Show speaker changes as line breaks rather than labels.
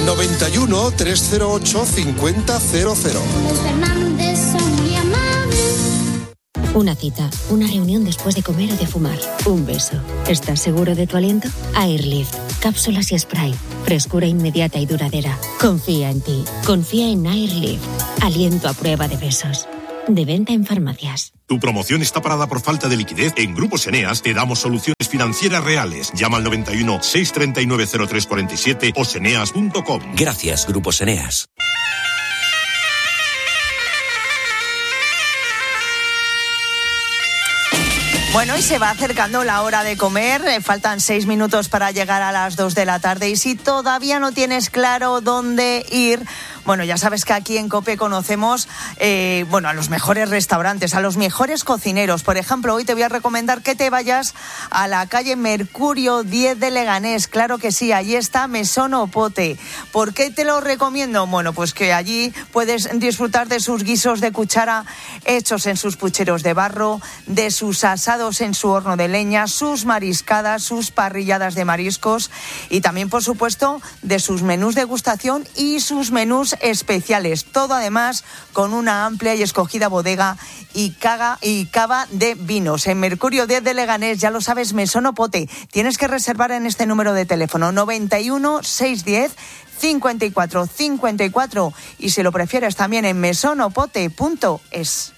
91 308 5000.
Una cita, una reunión después de comer o de fumar, un beso. ¿Estás seguro de tu aliento? Airlift, cápsulas y spray, frescura inmediata y duradera. Confía en ti, confía en Airlift. Aliento a prueba de besos. De venta en farmacias.
¿Tu promoción está parada por falta de liquidez? En Grupos Eneas te damos soluciones financieras reales. Llama al 91 639 0347 o seneas.com.
Gracias, Grupos Eneas.
Bueno, y se va acercando la hora de comer. Faltan 6 minutos para llegar a las 2 de la tarde. Y si todavía no tienes claro dónde ir, bueno, ya sabes que aquí en COPE conocemos a los mejores restaurantes, a los mejores cocineros. Por ejemplo, hoy te voy a recomendar que te vayas a la calle Mercurio 10 de Leganés. Claro que sí, allí está Mesón Opote. ¿Por qué te lo recomiendo? Bueno, pues que allí puedes disfrutar de sus guisos de cuchara hechos en sus pucheros de barro, de sus asados en su horno de leña, sus mariscadas, sus parrilladas de mariscos y también, por supuesto, de sus menús de degustación y sus menús especiales. Todo además con una amplia y escogida bodega y cava de vinos. En Mercurio 10 de Leganés, ya lo sabes, Mesón Opote. Tienes que reservar en este número de teléfono 91 610 54 54 y si lo prefieres también en mesonopote.es.